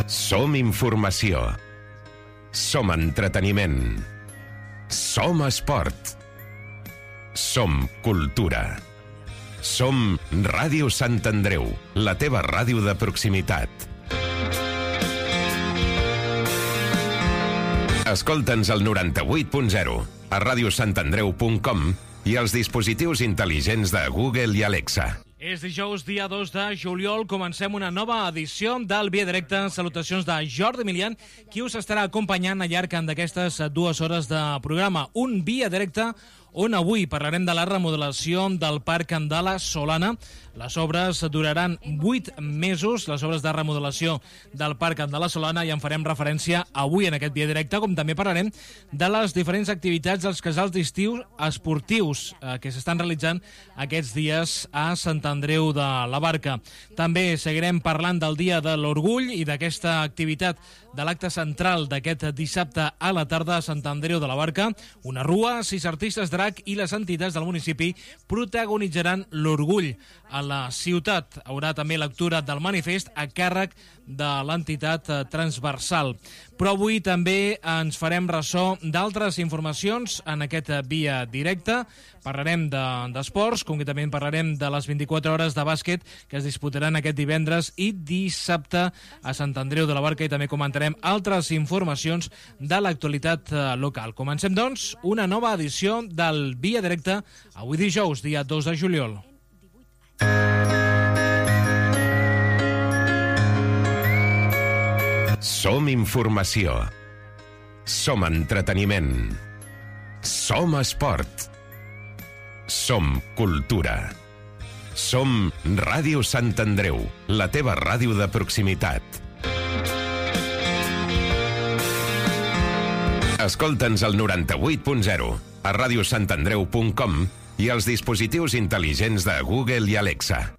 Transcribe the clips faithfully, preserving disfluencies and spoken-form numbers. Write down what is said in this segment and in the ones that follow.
Som informació. Som entreteniment. Som esport. Som cultura. Som Ràdio Sant Andreu, la teva ràdio de proximitat. Escolta'ns al noranta-vuit punt zero, a radiosantandreu punt com i als dispositius intel·ligents de Google i Alexa. És dijous, dia dos de juliol, comencem una nova edició del Via Directe. Salutacions de Jordi Milian, qui us estarà acompanyant al llarg d'aquestes dues hores de programa. Un Via Directe on avui parlarem de la remodelació del Parc de la Solana. Les obres duraran vuit mesos, les obres de remodelació del Parc de la Solana, i en farem referència avui en aquest Via Directe, com també parlarem de les diferents activitats dels casals d'estiu esportius eh, que s'estan realitzant aquests dies a Sant Andreu de la Barca. També seguirem parlant del Dia de l'Orgull i d'aquesta activitat de l'acte central d'aquest dissabte a la tarda a Sant Andreu de la Barca. Una rua, sis artistes drac i les entitats del municipi protagonitzaran l'orgull a la ciutat. Haurà també lectura del manifest a càrrec de l'entitat transversal. Però avui també ens farem ressò d'altres informacions en aquest Via Directe. Parlarem d'esports, de, concretament parlarem de les vint-i-quatre hores de bàsquet que es disputaran aquest divendres i dissabte a Sant Andreu de la Barca, i també comentarem altres informacions de l'actualitat local. Comencem, doncs, una nova edició del Via Directe, avui dijous, dia dos de juliol. Som informació. Som entreteniment. Som esport. Som cultura. Som Ràdio Sant Andreu, la teva ràdio de proximitat. Escolta'ns al noranta-vuit punt zero, a radiosantandreu punt com i als dispositius intel·ligents de Google i Alexa.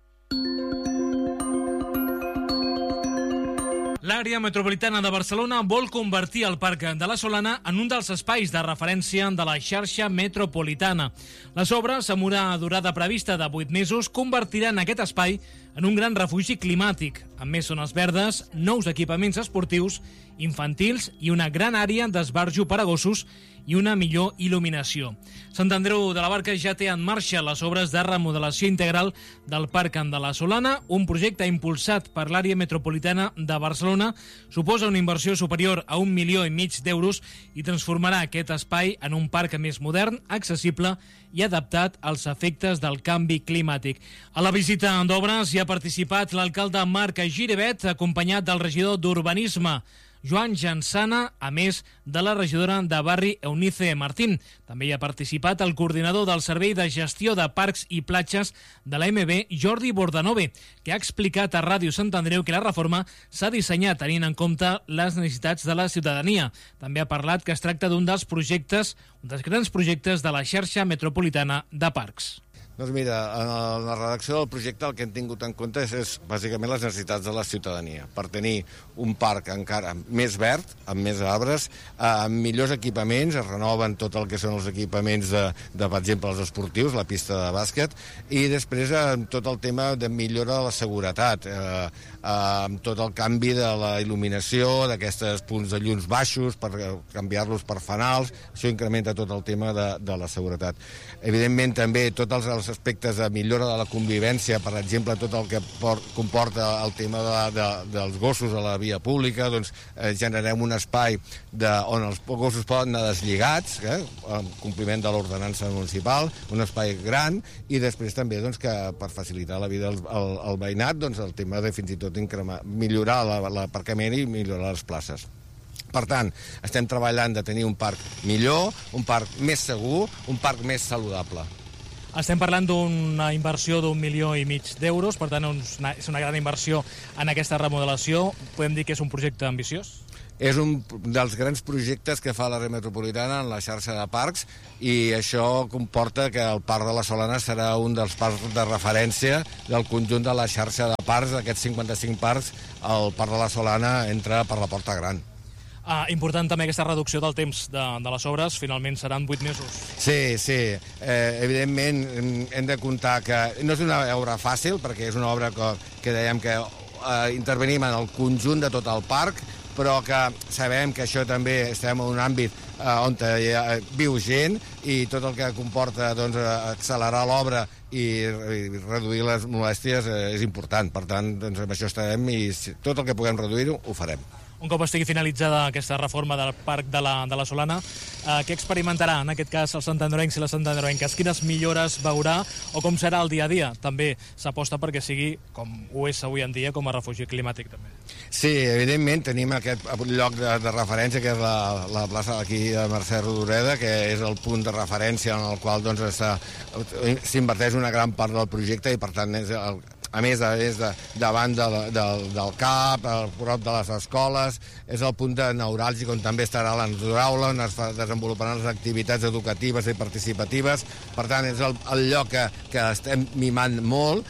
L'àrea metropolitana de Barcelona vol convertir el Parc de la Solana en un dels espais de referència de la xarxa metropolitana. Les obres, amb una durada prevista de vuit mesos, convertiran aquest espai en un gran refugi climàtic, amb més zones verdes, nous equipaments esportius, infantils i una gran àrea d'esbarjo per a gossos i una millor il·luminació. Sant Andreu de la Barca ja té en marxa les obres de remodelació integral del Parc de la Solana, un projecte impulsat per l'àrea metropolitana de Barcelona. Suposa una inversió superior a un milió i mig d'euros i transformarà aquest espai en un parc més modern, accessible i adaptat als efectes del canvi climàtic. A la visita d'obres hi ha participat l'alcalde Marc Giribet, acompanyat del regidor d'Urbanisme, Joan Jansana, a més de la regidora de barri Eunice Martín. També hi ha participat el coordinador del Servei de Gestió de Parcs i Platges de la M B, Jordi Bordanove, que ha explicat a Ràdio Sant Andreu que la reforma s'ha dissenyat tenint en compte les necessitats de la ciutadania. També ha parlat que es tracta d'un dels projectes, un dels grans projectes de la xarxa metropolitana de parcs. Doncs mira, en la redacció del projecte el que hem tingut en compte és, és bàsicament les necessitats de la ciutadania, per tenir un parc encara més verd, amb més arbres, amb millors equipaments, es renoven tot el que són els equipaments de, de per exemple, els esportius, la pista de bàsquet, i després amb tot el tema de millora de la seguretat, eh, amb tot el canvi de la il·luminació, d'aquests punts de llums baixos, per canviar-los per fanals, això incrementa tot el tema de, de la seguretat. Evidentment, també tots els, els aspectes de millora de la convivència, per exemple, tot el que por, comporta el tema de, de, dels gossos a la via pública, doncs eh, generem un espai de, on els gossos poden anar deslligats, eh, en compliment de l'ordenança municipal, un espai gran, i després també doncs, que per facilitar la vida al, al, al veïnat, doncs, el tema de fins i tot increment, millorar l'aparcament i millorar les places. Per tant, estem treballant de tenir un parc millor, un parc més segur, un parc més saludable. Estem parlant d'una inversió d'un milió i mig d'euros, per tant és una gran inversió en aquesta remodelació. Podem dir que és un projecte ambiciós? És un dels grans projectes que fa l'àrea metropolitana en la xarxa de parcs, i això comporta que el Parc de la Solana serà un dels parcs de referència del conjunt de la xarxa de parcs. D'aquests cinquanta-cinc parcs, el Parc de la Solana entra per la porta gran. Ah, important també aquesta reducció del temps de, de les obres, finalment seran vuit mesos. Sí, sí, eh, evidentment hem de comptar que no és una obra fàcil, perquè és una obra que, que dèiem que eh, intervenim en el conjunt de tot el parc, però que sabem que això també estem en un àmbit eh, on ha, viu gent i tot el que comporta doncs, accelerar l'obra i, i reduir les molèsties eh, és important. Per tant, doncs, amb això estarem i tot el que puguem reduir-ho, ho farem. Un cop estigui finalitzada aquesta reforma del Parc de la, de la Solana, eh, què experimentarà, en aquest cas, els santandroencs i les santandroenques? Quines millores veurà o com serà el dia a dia? També s'aposta perquè sigui, com ho és avui en dia, com a refugi climàtic, també. Sí, evidentment, tenim aquest lloc de, de referència, que és la, la plaça d'aquí de Mercè Rodoreda, que és el punt de referència en el qual doncs, s'inverteix una gran part del projecte i, per tant, és el, a més, a més de, davant de, de, del C A P, al prop de les escoles, és el punt de neuràlgic on també estarà l'endoraula, on es desenvoluparan les activitats educatives i participatives. Per tant, és el, el lloc que, que estem mimant molt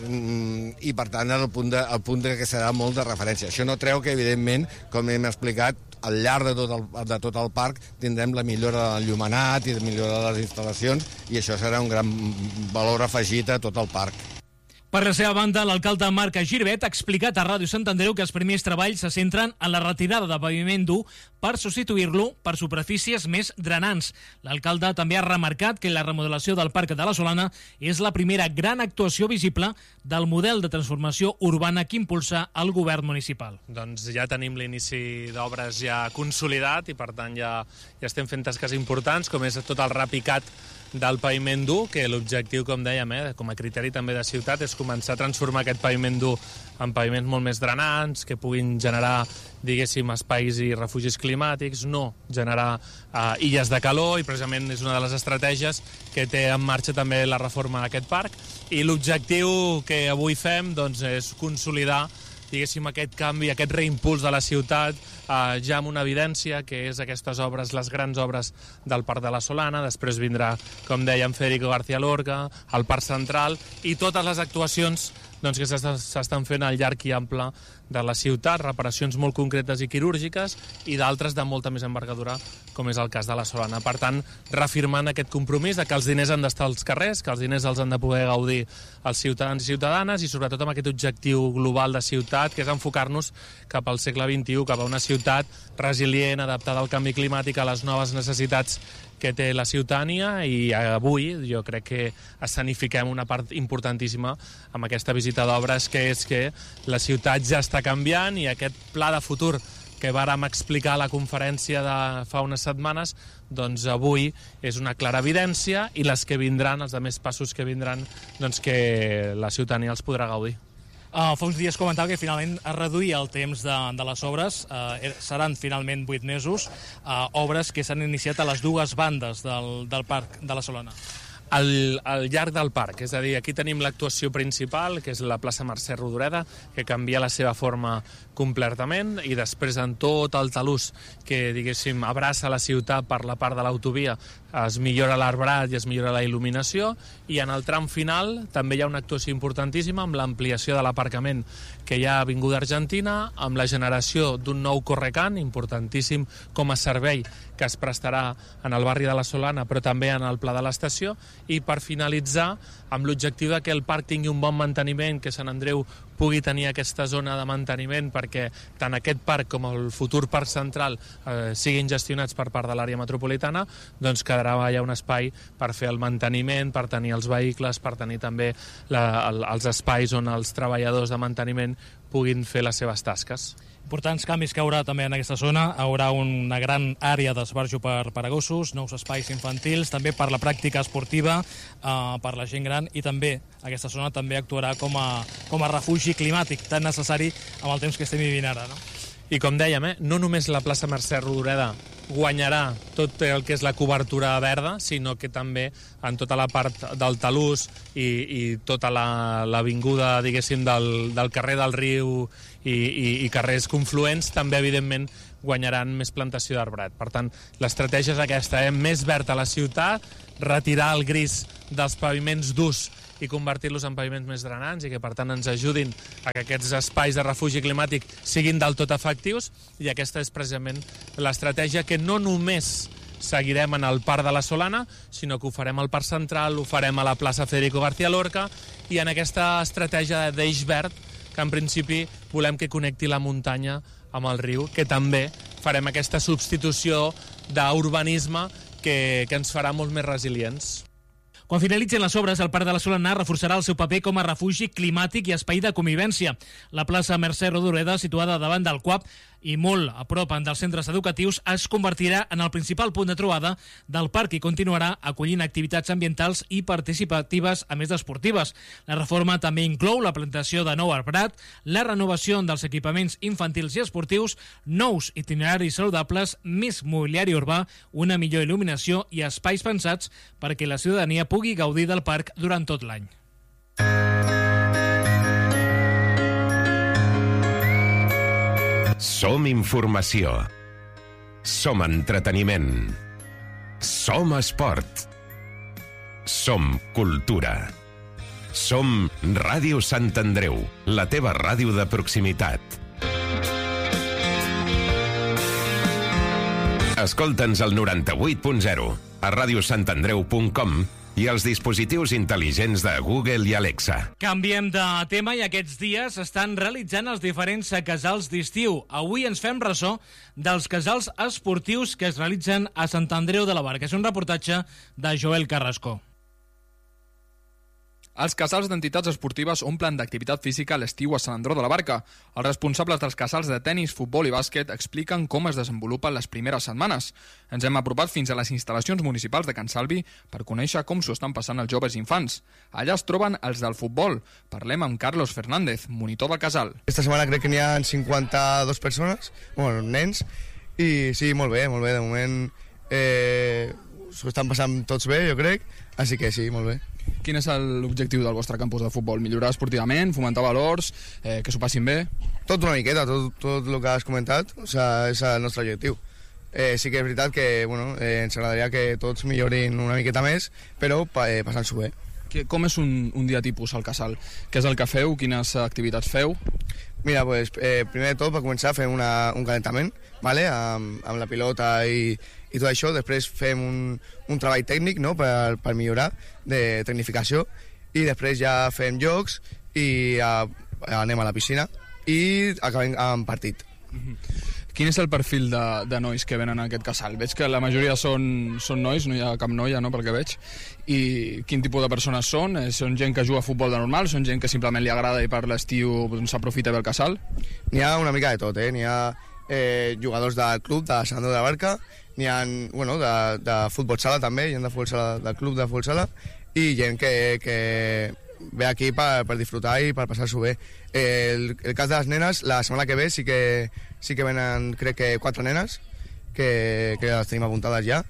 i, per tant, el punt, de, el punt de que serà molt de referència. Això no treu que, evidentment, com hem explicat, al llarg de tot, el, de tot el parc tindrem la millora de l'enllumenat i la millora de les instal·lacions i això serà un gran valor afegit a tot el parc. Per la seva banda, l'alcalde Marc Girbet ha explicat a Ràdio Sant Andreu que els primers treballs se centren en la retirada de paviment dur per substituir-lo per superfícies més drenants. L'alcalde també ha remarcat que la remodelació del Parc de la Solana és la primera gran actuació visible del model de transformació urbana que impulsa el govern municipal. Doncs ja tenim l'inici d'obres ja consolidat i, per tant, ja, ja estem fent tasques importants, com és tot el repicat del paviment dur, que l'objectiu, com dèiem, eh, com a criteri també de ciutat, és començar a transformar aquest paviment dur en paviments molt més drenants, que puguin generar, diguéssim, espais i refugis climàtics, no generar eh, illes de calor, i precisament és una de les estratègies que té en marxa també la reforma d'aquest parc. I l'objectiu que avui fem doncs, és consolidar, diguéssim, aquest canvi, aquest reimpuls de la ciutat, eh, ja amb una evidència, que és aquestes obres, les grans obres del Parc de la Solana. Després vindrà, com dèiem, Federico García Lorca, el Parc Central, i totes les actuacions doncs, que s'estan fent al llarg i ample de la ciutat, reparacions molt concretes i quirúrgiques, i d'altres de molta més envergadura, com és el cas de la Solana. Per tant, reafirmant aquest compromís de que els diners han d'estar als carrers, que els diners els han de poder gaudir els ciutadans i ciutadanes, i sobretot amb aquest objectiu global de ciutat, que és enfocar-nos cap al segle vint-i-u, cap a una ciutat resilient, adaptada al canvi climàtic, a les noves necessitats que té la ciutadania, i avui jo crec que escenifiquem una part importantíssima amb aquesta visita d'obres, que és que la ciutat ja està canviant, i aquest pla de futur que vàrem explicar a la conferència de fa unes setmanes, doncs avui és una clara evidència, i les que vindran, els altres passos que vindran, doncs que la ciutadania els podrà gaudir. Uh, fa uns dies comentava que finalment es reduïa el temps de, de les obres, uh, seran finalment vuit mesos, uh, obres que s'han iniciat a les dues bandes del, del Parc de la Solana. Al, al llarg del parc, és a dir, aquí tenim l'actuació principal, que és la plaça Mercè Rodoreda, que canvia la seva forma completament, i després en tot el talús que, diguéssim, abraça la ciutat per la part de l'autovia, es millora l'arbrat i es millora la il·luminació, i en el tram final també hi ha una actuació importantíssima amb l'ampliació de l'aparcament que hi ha a Avinguda Argentina, amb la generació d'un nou correcant, importantíssim com a servei que es prestarà en el barri de la Solana, però també en el Pla de l'Estació, i per finalitzar amb l'objectiu de que el parc tingui un bon manteniment, que Sant Andreu pugui tenir aquesta zona de manteniment perquè tant aquest parc com el futur parc central eh, siguin gestionats per part de l'àrea metropolitana, doncs quedarà allà un espai per fer el manteniment, per tenir els vehicles, per tenir també la, el, els espais on els treballadors de manteniment puguin fer les seves tasques. Importants canvis que hi haurà també en aquesta zona. Hi haurà una gran àrea d'esbarjo per, per a gossos, nous espais infantils, també per la pràctica esportiva, eh, per la gent gran, i també aquesta zona també actuarà com a, com a refugi climàtic tan necessari amb el temps que estem vivint ara, no? I com dèiem, eh, no només la plaça Mercè Rodoreda guanyarà tot el que és la cobertura verda, sinó que també en tota la part del talús i, i tota l'avinguda, la, diguéssim, del, del carrer del Riu i, i, i carrers confluents, també, evidentment, guanyaran més plantació d'arbrat. Per tant, l'estratègia és aquesta, eh? Més verd a la ciutat, retirar el gris dels paviments durs i convertir-los en paviments més drenants, i que per tant ens ajudin a que aquests espais de refugi climàtic siguin del tot efectius, i aquesta és precisament l'estratègia que no només seguirem en el Parc de la Solana, sinó que ho farem al Parc Central, ho farem a la plaça Federico García Lorca, i en aquesta estratègia d'eix verd que en principi volem que connecti la muntanya amb el riu, que també farem aquesta substitució d'urbanisme que, que ens farà molt més resilients. Quan finalitzin les obres, el Parc de la Solana reforçarà el seu paper com a refugi climàtic i espai de convivència. La plaça Mercè Rodoreda, situada davant del C U A P i molt a prop dels centres educatius, es convertirà en el principal punt de trobada del parc i continuarà acollint activitats ambientals i participatives, a més d'esportives. La reforma també inclou la plantació de nou arbrat, la renovació dels equipaments infantils i esportius, nous itineraris saludables, més mobiliari urbà, una millor il·luminació i espais pensats perquè la ciutadania pugui gaudir del parc durant tot l'any. Som informació. Som entreteniment. Som esport. Som cultura. Som Ràdio Sant Andreu, la teva ràdio de proximitat. Escolta'ns al noranta-vuit punt zero, a radiosantandreu punt com i els dispositius intel·ligents de Google i Alexa. Canviem de tema i aquests dies estan realitzant els diferents casals d'estiu. Avui ens fem ressò dels casals esportius que es realitzen a Sant Andreu de la Barca. És un reportatge de Joel Carrasco. Els casals d'entitats esportives omplen d'activitat física a l'estiu a Sant Andreu de la Barca. Els responsables dels casals de tennis, futbol i bàsquet expliquen com es desenvolupen les primeres setmanes. Ens hem apropat fins a les instal·lacions municipals de Can Salvi per conèixer com s'ho estan passant els joves i infants. Allà es troben els del futbol. Parlem amb Carlos Fernández, monitor del casal. Esta setmana crec que n'hi ha cinquanta-dos persones, bueno, nens, i sí, molt bé, molt bé. De moment eh, s'ho estan passant tots bé, jo crec, així que sí, molt bé. Quin és l'objectiu del vostre campus de futbol? Millorar esportivament, fomentar valors, eh, que s'ho passin bé? Tot una miqueta, tot, tot el que has comentat, o sea, és el nostre objectiu. Eh, sí que és veritat que bueno, eh, ens agradaria que tots millorin una miqueta més, però eh, passant-s'ho bé. Com és un, un dia tipus al casal? Què és el que feu? Quines activitats feu? Mira, pues, eh, primer de tot, per començar, fem una, un calentament, vale? amb, amb la pilota i, i tot això. Després fem un, un treball tècnic, no? per, per millorar, de tecnificació, i després ja fem jocs i a, anem a la piscina i acabem amb partit. Mm-hmm. Quin és el perfil de, de nois que venen a aquest casal? Veig que la majoria són, són nois, no hi ha cap noia, no?, pel que veig. I quin tipus de persones són? Són gent que juga a futbol de normal? Són gent que simplement li agrada i per l'estiu s'aprofita del casal? N'hi ha una mica de tot, eh? N'hi ha eh, jugadors del club de Sant Andreu de la Barca, n'hi ha bueno, de, de futbol sala també, gent de futbol sala, del club de futbol sala, i gent que, que ve aquí per, per disfrutar i per passar-s'ho bé. El, el cas de les nenes, la setmana que ve sí que, sí que venen, crec que quatre nenes, que, que les tenim apuntades ja,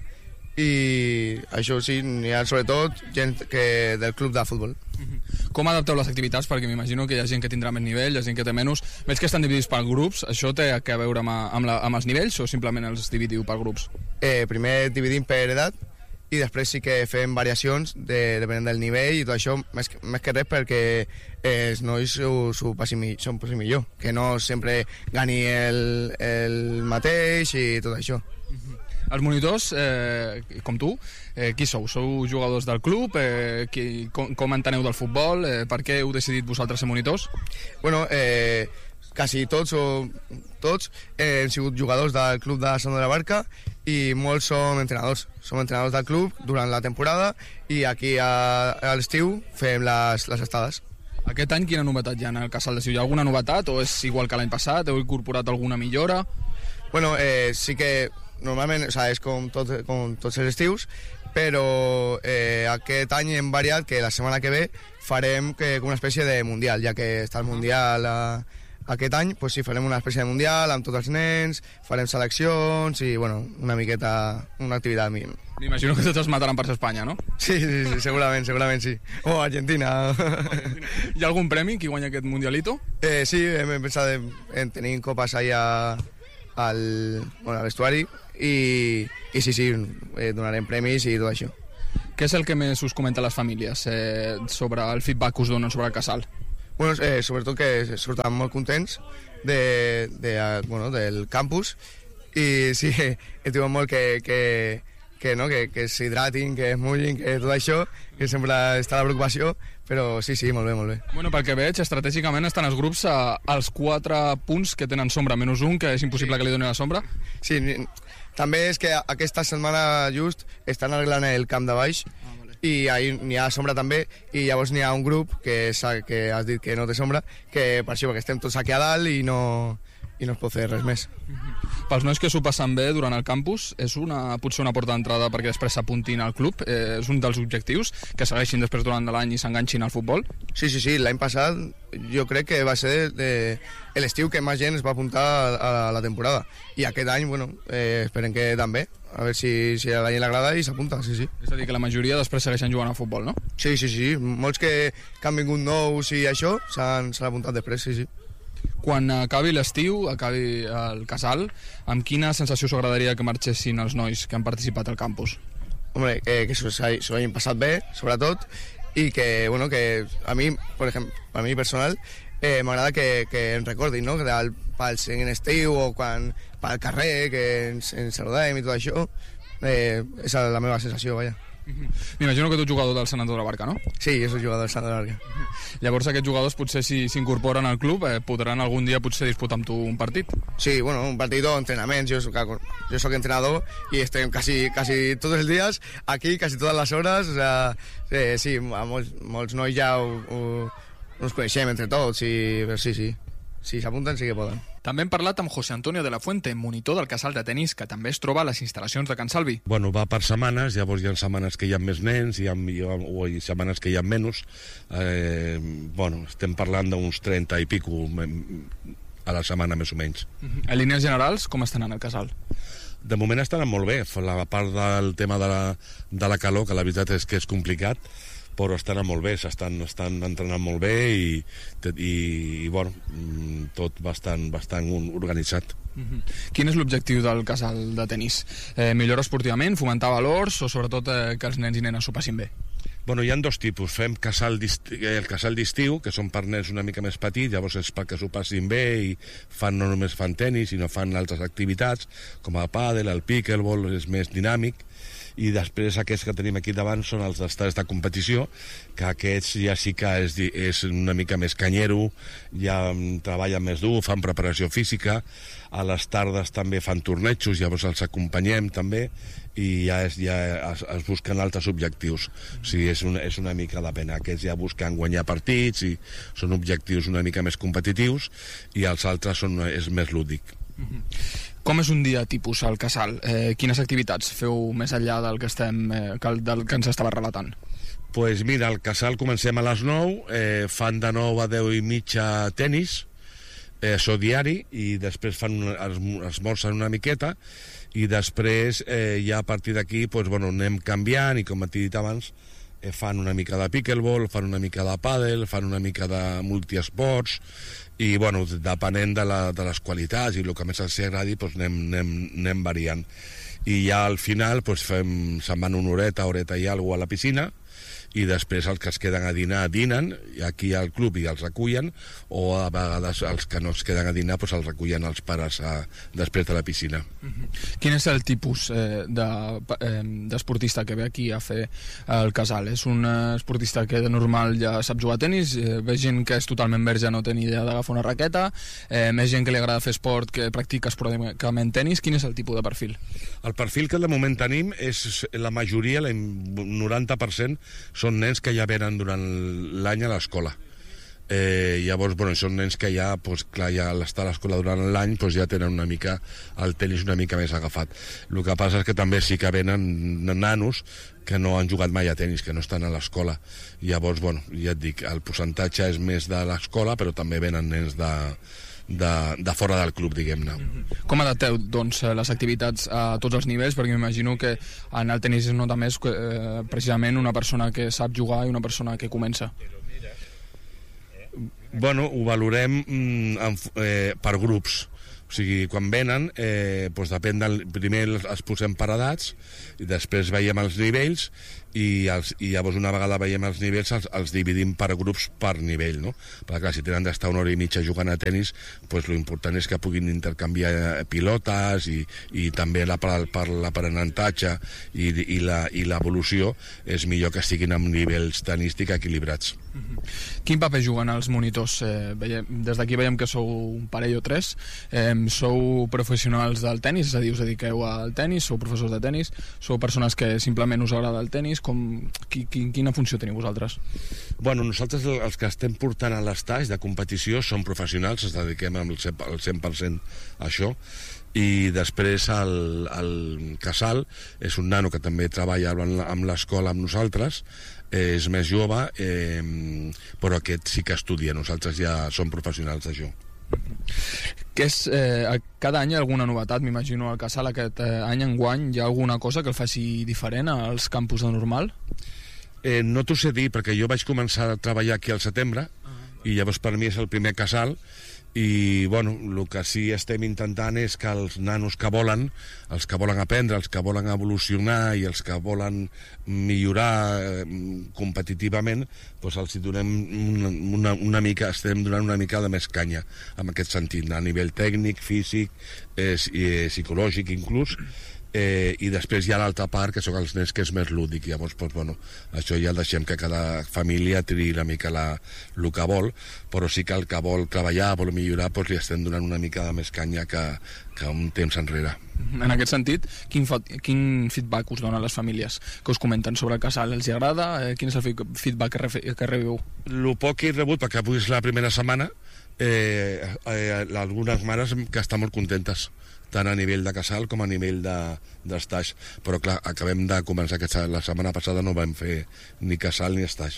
i això sí, n'hi ha sobretot gent que, del club de futbol. Com adapteu les activitats? Perquè m'imagino que hi ha gent que tindrà més nivell, hi ha gent que té menys. Veig que estan dividits per grups. Això té a veure amb, amb, la, amb els nivells o simplement els dividiu per grups? Eh, primer dividim per edat i després sí que fem variacions de, depenent del nivell i tot això, més, més que res perquè els nois s'ho passin, passin, passin millor, que no sempre gani el, el mateix i tot això. Els monitors, eh, com tu, eh, qui sou? Sou jugadors del club? Eh, qui, com, com enteneu del futbol? Eh, per què heu decidit vosaltres ser monitors? Bueno, eh, quasi tots o tots eh, hem sigut jugadors del club de Sant Andreu de la Barca i molts som entrenadors. Som entrenadors del club durant la temporada i aquí a, a l'estiu fem les, les estades. Aquest any quina novetat hi ha en el casal d'estiu? Hi ha alguna novetat o és igual que l'any passat? Heu incorporat alguna millora? Bueno, eh, sí que normalment, o sea, és com, tot, com tots els estius, però eh, aquest any hem variat que la setmana que ve farem que, una espècie de mundial, ja que està el mundial a, aquest any, pues sí, farem una espècie de mundial amb tots els nens, farem seleccions i, bueno, una miqueta, una activitat mínima. M'imagino que tots es mataran per ser Espanya, no? Sí, sí, sí, segurament, segurament sí. O Argentina. Hi ha algun premi qui guanya aquest mundialito? Eh, sí, hem pensat en, en tenir copes allà al, bueno, al vestuari i, i sí, sí, eh, donarem premis i tot això. Què és el que més us comenta les famílies eh, sobre el feedback que us donen sobre el casal? Bueno, eh, sobretot que surten molt contents de, de, bueno, del campus i sí, he tingut molt que, que, que, no, que, que s'hidratin, que es mullin, que tot això, que sempre està la preocupació, però sí, sí, molt bé, molt bé. Bueno, pel que veig, estratègicament estan els grups a, als quatre punts que tenen sombra, menys un, que és impossible que li doni la sombra. Sí, també és que aquesta setmana just estan arreglant el camp de baix, i ahir n'hi ha sombra també, i llavors n'hi ha un grup que, que has dit que no té sombra, que per això, perquè estem tots aquí a dalt i no, i no es pot fer res més. Pels nois que s'ho passen bé durant el campus, és una, potser una porta d'entrada perquè després s'apuntin al club, eh, és un dels objectius, que segueixin després durant l'any i s'enganxin al futbol? Sí, sí, sí, l'any passat jo crec que va ser de, de l'estiu que més gent es va apuntar a, a la temporada, i aquest any, bueno, eh, esperem que també, a veure si, si a la gent l'agrada i s'apunta, sí, sí. És a dir, que la majoria després segueixen jugant a futbol, no? Sí, sí, sí, molts que, que han vingut nous i això s'han apuntat després, sí, sí. Quan acabi l'estiu, acabi el casal, amb quina sensació us agradaria que marxessin els nois que han participat al campus? Hombre, eh, que s'ho hagin passat bé, sobretot, i que, bueno, que a mi, per exemple, a mi personal, eh, m'agrada que, que em recordin, no?, que del, pel en estiu o quan pel carrer, que ens, ens saludem i tot això, eh, és la meva sensació, vaja. M'imagino que tu ets jugador del Sant Andreu de la Barca, no? Sí, jo soc jugador del Sant Andreu de la Barca. Llavors aquests jugadors potser si s'incorporen al club eh, podran algun dia potser disputar amb tu un partit? Sí, bueno, un partit o entrenaments, jo soc, jo soc entrenador i estem quasi, quasi tots els dies aquí, quasi totes les hores, o sea, eh, sí, a molts, molts nois ja ho, ho, ens coneixem entre tots i sí, sí, si s'apunten sí que poden. També hem parlat amb José Antonio de la Fuente, monitor del casal de tenis, que també es troba a les instal·lacions de Can Salvi. Bueno, va per setmanes, llavors hi ha setmanes que hi ha més nens, hi ha, hi ha, o hi ha setmanes que hi ha menys. Eh, bueno, estem parlant d'uns trenta i pico a la setmana, més o menys. Uh-huh. En línies generals, com estan anant el casal? De moment estan molt bé. La part del tema de la, de la calor, que la veritat és que és complicat, però estan molt bé, s'estan estan entrenant molt bé i, i, i bueno, tot bastant, bastant organitzat. Uh-huh. Quin és l'objectiu del casal de tenis? Eh, millora esportivament, fomentar valors o sobretot eh, que els nens i nenes s'ho passin bé? Bueno, hi ha dos tipus. Fem casal el casal d'estiu, que són per nens una mica més petits, llavors és perquè s'ho passin bé i fan, no només fan tenis, sinó fan altres activitats, com el pàdel, el pickleball, és més dinàmic. I després aquests que tenim aquí davant són els d'estats de competició, que aquests ja sí que és, és una mica més canyero, ja treballen més dur, fan preparació física, a les tardes també fan tornejos, llavors els acompanyem també, i ja, és, ja es, es busquen altres objectius. O sigui, és una, és una mica la pena. Aquests ja busquen guanyar partits i són objectius una mica més competitius, i els altres són, és més lúdic. Mm-hmm. Com és un dia tipus al casal? Eh, quines activitats feu més enllà del que, estem, eh, del que ens estava relatant? Pues mira, al casal comencem a les nou, eh, fan de nou a deu i mitja tenis, eh, això diari, i després fan una, esmorzen una miqueta, i després eh, ja a partir d'aquí pues, bueno, anem canviant, i com t'he dit abans, eh, fan una mica de pickleball, fan una mica de pàdel, fan una mica de multiesports, i bueno, depenent de, la, de les qualitats i el que més els agradi, doncs anem, anem, anem variant. I ja al final doncs fem, se'n van una horeta, horeta i alguna a la piscina, i després els que es queden a dinar dinen, aquí al club i els recullen, o a vegades els que no es queden a dinar doncs els recullen els pares a, després de la piscina. Uh-huh. Quin és el tipus eh, de, eh, d'esportista que ve aquí a fer el casal? És un esportista que de normal ja sap jugar a tenis, eh, ve gent que és totalment verge, no té ni idea d'agafar una raqueta, eh, més gent que li agrada fer esport, que practica esporàdicament tenis. Quin és el tipus de perfil? El perfil que de moment tenim és la majoria, el noranta per cent, són nens que ja venen durant l'any a l'escola. Eh, llavors, bueno, són nens que ja, pues, clar, ja al estar a l'escola durant l'any pues, ja tenen una mica el tenis una mica més agafat. El que passa és que també sí que venen nanos que no han jugat mai a tenis, que no estan a l'escola. Llavors, bueno, ja et dic, el percentatge és més de l'escola, però també venen nens de, de, de fora del club, diguem-ne. Com adapteu, doncs, les activitats a tots els nivells? Perquè m'imagino que en el tenis es nota més eh, precisament una persona que sap jugar i una persona que comença. Bueno, ho valorem mm, en, eh, per grups. O sigui, quan venen, eh, doncs depèn del... Primer els posem per edats, i després veiem els nivells, i, els, i llavors una vegada veiem els nivells els, els dividim per grups per nivell, no? Perquè clar, si tenen d'estar una hora i mitja jugant a tenis, doncs l'important és que puguin intercanviar pilotes i, i també la, per, per l'aprenentatge i, i, la, i l'evolució és millor que estiguin amb nivells tenístic equilibrats. Mm-hmm. Quin paper juguen els monitors? Eh, veiem, des d'aquí veiem que sou un parell o tres. Eh, sou professionals del tenis, és a dir, us dediqueu al tenis, sou professors de tenis, sou persones que simplement us agrada el tenis. Com, qui, qui, quina funció teniu vosaltres? Bueno, nosaltres els que estem portant a l'estage de competició som professionals, ens dediquem al cent per cent a això, i després el, el Casal és un nano que també treballa amb l'escola amb nosaltres, és més jove, eh, però aquest sí que estudia, nosaltres ja som professionals d'això. Que és, eh, cada any hi ha alguna novetat, m'imagino, al Casal. Aquest eh, any enguany hi ha alguna cosa que el faci diferent als campus de normal? Eh, no t'ho sé dir, perquè jo vaig començar a treballar aquí al setembre, uh-huh. i llavors per mi és el primer Casal, i bueno, el que sí estem intentant és que els nanos que volen, els que volen aprendre, els que volen evolucionar i els que volen millorar eh, competitivament, doncs els hi donem una, una, una mica, estem donant una mica de més canya en aquest sentit, a nivell tècnic, físic, eh, eh, psicològic inclús. Eh, i després hi ha l'altra part, que són els nens, que és més lúdic. Llavors, doncs, bueno, això ja deixem que cada família triï una mica la, el que vol, però sí que el que vol treballar, vol millorar, doncs li estem donant una mica de més canya que, que un temps enrere. En aquest sentit, quin, quin feedback us donen les famílies que us comenten sobre el Casal? Els hi agrada? Eh, quin és el feedback que, re, que rebiu? El poc que he rebut, perquè avui és la primera setmana, eh, eh, algunes mares que estan molt contentes, tant a nivell de Casal com a nivell d'estaix. De, però clar, acabem de començar aquesta, la setmana passada no vam fer ni Casal ni estaix.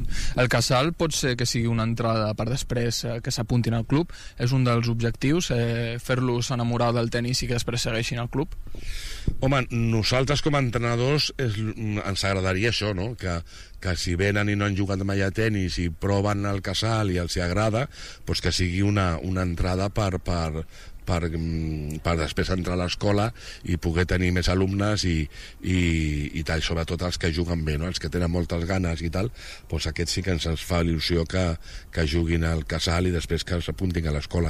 El Casal pot ser que sigui una entrada per després eh, que s'apuntin al club? És un dels objectius, eh, fer-los enamorar del tenis i que després segueixin al club? Home, nosaltres com a entrenadors és, ens agradaria això, no? Que, que si venen i no han jugat mai a tenis i proven el Casal i els hi agrada, doncs que sigui una, una entrada per, per, per, per després entrar a l'escola i poder tenir més alumnes i, i, i tal, sobretot els que juguen bé, no? Els que tenen moltes ganes i tal, doncs aquests sí que ens fa il·lusió que, que juguin al Casal i després que s'apuntin a l'escola.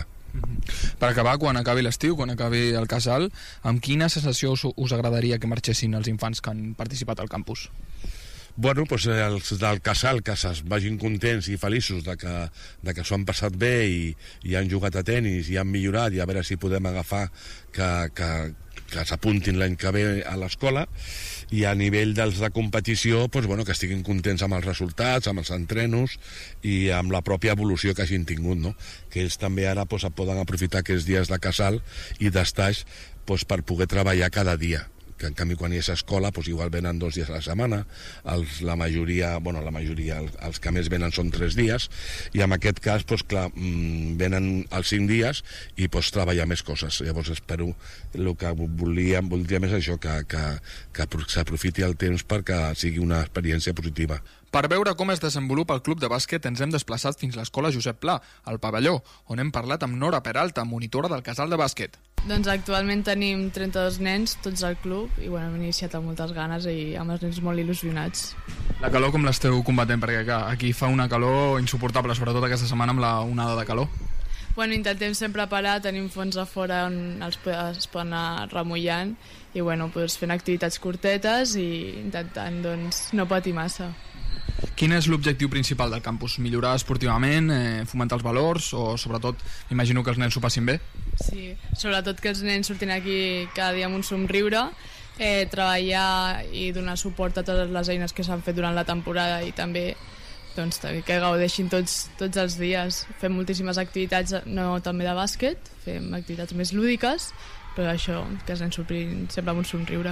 Per acabar, quan acabi l'estiu, quan acabi el Casal, amb quina sensació us, us agradaria que marxessin els infants que han participat al campus? Bueno, doncs els del Casal que es vagin contents i feliços de que, de que s'ho han passat bé i, i han jugat a tenis i han millorat, i a veure si podem agafar que, que, que s'apuntin l'any que ve a l'escola, i a nivell dels de competició, doncs, bueno, que estiguin contents amb els resultats, amb els entrenos i amb la pròpia evolució que hagin tingut, no? Que ells també ara doncs, poden aprofitar aquests dies de Casal i d'estaix doncs, per poder treballar cada dia, que en canvi quan hi és escola doncs igual venen dos dies a la setmana, els, la majoria, bueno, la majoria, els, els que més venen són tres dies, i en aquest cas, doncs clar, venen els cinc dies i pots treballar més coses. Llavors espero, el que volíem, voldríem és això, que, que, que s'aprofiti el temps perquè sigui una experiència positiva. Per veure com es desenvolupa el club de bàsquet ens hem desplaçat fins a l'escola Josep Pla, al pavelló, on hem parlat amb Nora Peralta, monitora del Casal de bàsquet. Doncs actualment tenim trenta-dos nens, tots al club, i bueno, hem iniciat amb moltes ganes i amb els nens molt il·lusionats. La calor com l'esteu combatent? Perquè clar, aquí fa una calor insuportable, sobretot aquesta setmana amb la onada de calor. Bueno, intentem sempre parar, tenim fons a fora on els es poden anar remullant i bueno, doncs fent activitats curtetes i intentant doncs, no patir massa. Quin és l'objectiu principal del campus? Millorar esportivament, eh, fomentar els valors o sobretot, imagino que els nens s'ho passin bé? Sí, sobretot que els nens surtin aquí cada dia amb un somriure, eh, treballar i donar suport a totes les eines que s'han fet durant la temporada i també doncs, que gaudeixin tots, tots els dies. Fem moltíssimes activitats, no també de bàsquet, fem activitats més lúdiques, però això, que els nens surtin sempre amb un somriure.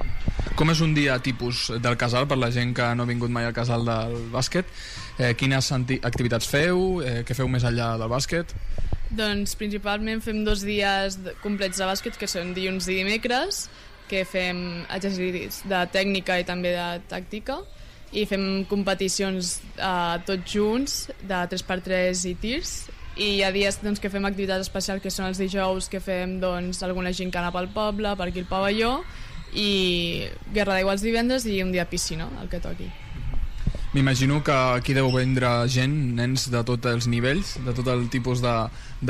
Com és un dia tipus del Casal per la gent que no ha vingut mai al Casal del bàsquet? Eh, quines activitats feu? Eh, què feu més enllà del bàsquet? Doncs principalment fem dos dies complets de bàsquet, que són dilluns i dimecres, que fem exercicis de tècnica i també de tàctica, i fem competicions eh, tots junts de tres per tres i tirs, i hi ha dies doncs, que fem activitats especials, que són els dijous, que fem doncs, alguna gincana pel poble, per aquí al pavelló, i guerra d'aigua els divendres i un dia piscina, el que toqui. M'imagino que aquí deu vindre gent, nens de tots els nivells, de tot el tipus de,